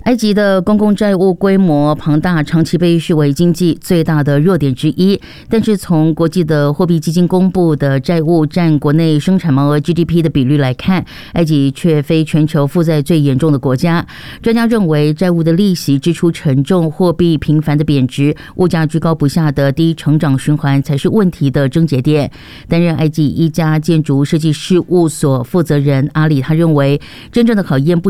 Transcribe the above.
埃及的公共债务规模庞大，长期被视为经济最大的弱点之一。但是从国际的货币基金公布的债务占国内生产毛额 GDP 的比率来看，埃及却非全球负债最严重的国家。专家认为，债务的利息支出沉重，货币频繁的贬值，物价居高不下的低成长循环才是问题的症结点。担任埃及一家建筑设计事务所负责人阿里他认为，真正的考验不